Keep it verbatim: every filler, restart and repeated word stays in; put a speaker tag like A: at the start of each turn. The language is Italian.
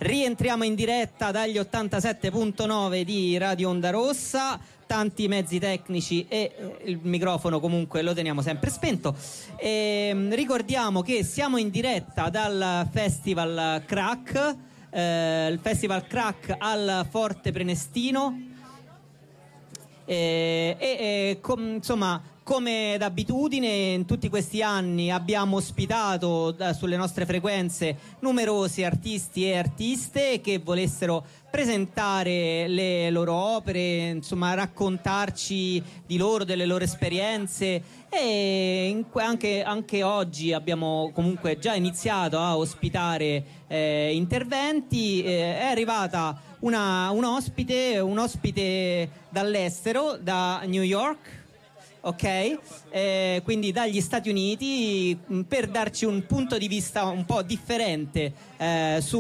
A: Rientriamo in diretta dagli ottantasette virgola nove di Radio Onda Rossa, tanti mezzi tecnici e eh, il microfono comunque lo teniamo sempre spento. E, ricordiamo che siamo in diretta dal Festival Crack, eh, il Festival Crack al Forte Prenestino e, e, e com, insomma, come d'abitudine in tutti questi anni abbiamo ospitato da, sulle nostre frequenze numerosi artisti e artiste che volessero presentare le loro opere, insomma raccontarci di loro, delle loro esperienze, e in, anche, anche oggi abbiamo comunque già iniziato a ospitare eh, interventi. Eh, è arrivata una, un ospite, un ospite dall'estero, da New York. Ok, eh, quindi dagli Stati Uniti, per darci un punto di vista un po' differente eh, su